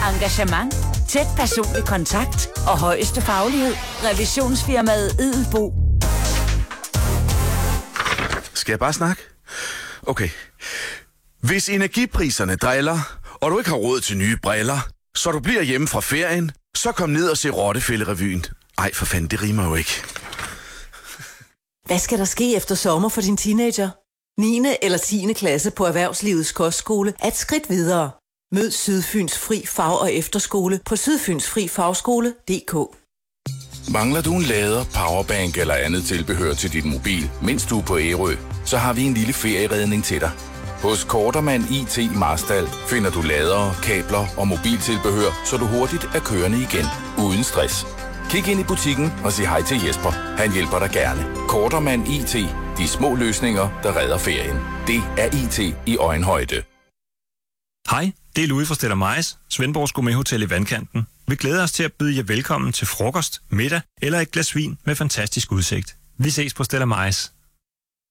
Engagement, tæt personlig kontakt og højeste faglighed. Revisionsfirmaet Edelbo. Skal jeg bare snakke? Okay. Hvis energipriserne driller, og du ikke har råd til nye briller, så du bliver hjemme fra ferien, så kom ned og se Rottefællerevyen. Ej, for fanden, det rimer jo ikke. Hvad skal der ske efter sommer for din teenager? 9. eller 10. klasse på Erhvervslivets Kostskole er et skridt videre. Mød Sydfyns Fri Fag- og Efterskole på sydfynsfrifagskole.dk. Mangler du en lader, powerbank eller andet tilbehør til dit mobil, mens du er på Ærø, så har vi en lille ferieredning til dig. Hos Kortermand IT i Marstal finder du ladere, kabler og mobiltilbehør, så du hurtigt er kørende igen, uden stress. Kig ind i butikken og sig hej til Jesper. Han hjælper dig gerne. Kortermand IT. De små løsninger, der redder ferien. Det er IT i øjenhøjde. Hej, det er Louis fra Stella Majs, Svendborgs Gourmet-hotel i Vandkanten. Vi glæder os til at byde jer velkommen til frokost, middag eller et glas vin med fantastisk udsigt. Vi ses på Stella Majs.